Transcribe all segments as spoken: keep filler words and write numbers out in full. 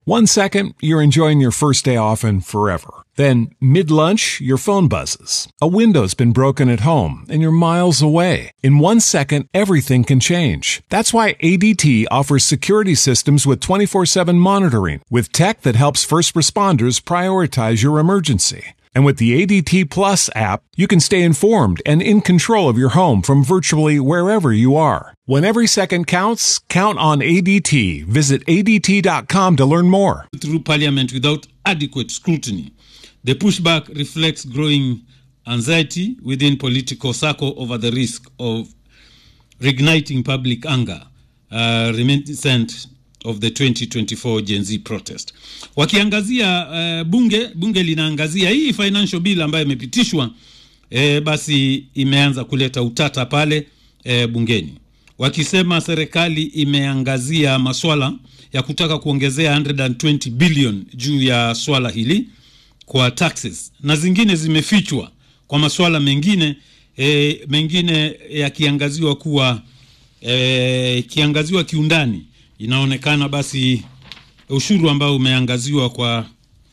One second, you're enjoying your first day off and forever. Then, mid-lunch, your phone buzzes. A window's been broken at home and you're miles away. In one second, everything can change. That's why A D T offers security systems with twenty-four seven monitoring, with tech that helps first responders prioritize your emergency. And with the A D T Plus app, you can stay informed and in control of your home from virtually wherever you are. When every second counts, count on A D T. Visit A D T dot com to learn more. Through Parliament without adequate scrutiny. The pushback reflects growing anxiety within political circle over the risk of reigniting public anger, uh, reminiscent of the twenty twenty-four Gen Z protest. Wakiangazia uh, bunge bunge linaangazia hii financial bill ambayo imepitishwa, eh, basi imeanza kuleta utata pale eh, bungeni. Wakisema serikali imeangazia maswala ya kutaka kuongezea one hundred twenty billion juu ya swala hili kwa taxes, na zingine zimefichwa kwa maswala mengine eh, mengine yakiangaziwa kuwa eh, kiangaziwa kiundani. Inaonekana basi ushuru ambao umeangaziwa kwa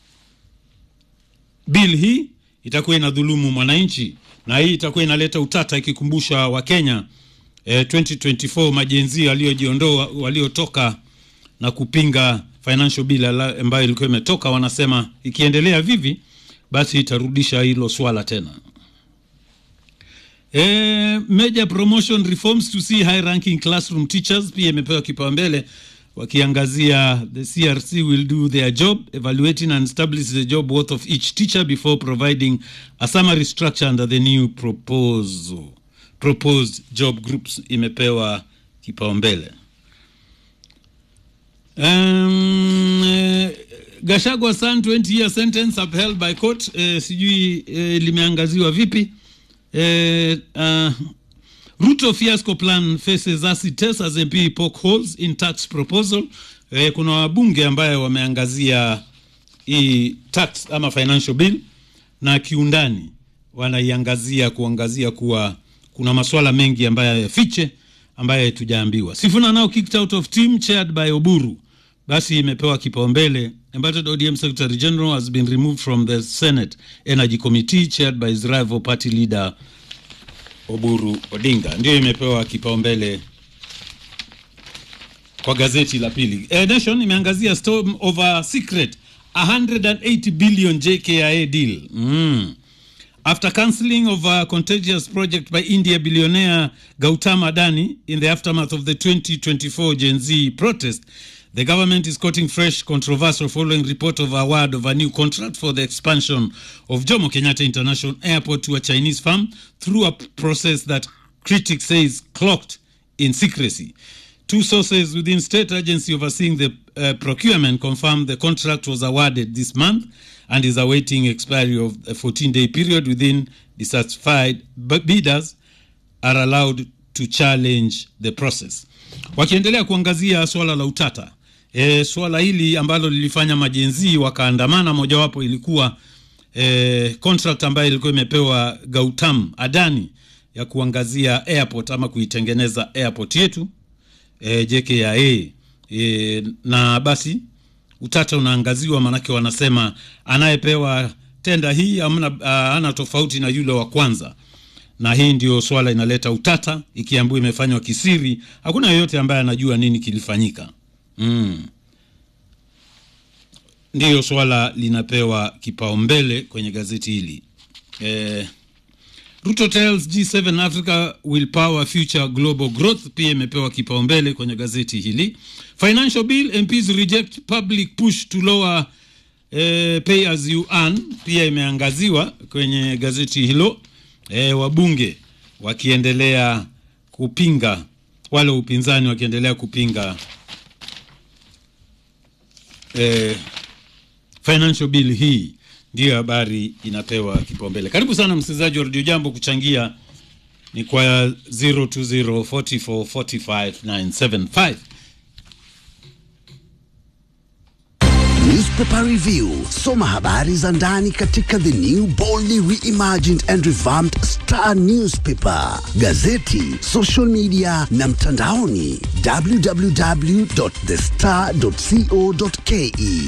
bill hii itakuwa inadhulumu mwananchi, na hii itakuwa inaleta utata, ikikumbusha wa Kenya eh, twenty twenty-four majenzi waliojiondoa waliotoka na kupinga financial bill ambayo ilikuwa imetoka. Wanasema ikiendelea vivi basi itarudisha hilo swala tena. Eh, major promotion reforms to see high ranking classroom teachers pia imepewa kipaumbele, wakiangazia the C R C will do their job evaluating and establish the job worth of each teacher before providing a summary structure under the new proposal proposed job groups. Imepewa kipaumbele. Um, uh, Gachagua son twenty year sentence upheld by court. Uh, sijui uh, limeangaziwa vipi. Uh, uh, Ruto fiasco plan faces acid test as M P poke holes in tax proposal. Uh, kuna wabunge ambayo wameangazia hii tax ama financial bill, na kiundani wanaiangazia kuangazia kuwa kuna maswala mengi ambayo yafiche ambayo tujaambiwa. Sifuna now kicked out of team chaired by Oburu. Basi imepewa kipaumbele. Embattled O D M Secretary General has been removed from the Senate Energy Committee chaired by his rival party leader Oburu Odinga. Ndio imepewa kipaumbele kwa gazeti la pili. A Nation imeangazia storm over secret one hundred eighty billion J K I A deal. Mm. After cancelling of a contagious project by India billionaire Gautam Adani in the aftermath of the twenty twenty-four Gen Z protest, the government is courting fresh controversy following report of award of a new contract for the expansion of Jomo Kenyatta International Airport to a Chinese firm through a process that critics say is cloaked in secrecy. Two sources within state agency overseeing the uh, procurement confirmed the contract was awarded this month and is awaiting expiry of a fourteen-day period within dissatisfied bidders are allowed to challenge the process. Wakiendelea kuangazia swala la utata. E, swala hili ambalo lilifanya majenzi wakaandamana, mojawapo ilikuwa e, contract ambayo ilikuwa imepewa Gautam Adani ya kuangazia airport ama kuitengeneza airport yetu e, J K I A. E, na basi utata unaangaziwa, manake wanasema anayepewa tenda hii amna, ana tofauti na yule wa kwanza. Na hii ndio swala inaleta utata, ikiambiwa imefanywa kisiri, hakuna yeyote ambaye anajua nini kilifanyika. Mm. Ndio swala linapewa kipaumbele kwenye gazeti hili. Eh, Ruto tells G seven Africa will power future global growth, pia imepewa kipaumbele kwenye gazeti hili. Financial bill, M Ps reject public push to lower eh, pay as you earn, pia imeangaziwa kwenye gazeti hilo. E, wabunge wakiendelea kupinga, wale upinzani wakiendelea kupinga e, financial bill hii. Ndio habari inapewa kipaumbele. Karibu sana msikilizaji wa Radio Jambo kuchangia, ni kwa zero two zero four four four five nine seven five. Newspaper Review. Soma habari za ndani katika the new boldly reimagined and revamped Star Newspaper. Gazeti, social media na mtandaoni w w w dot the star dot co dot ke.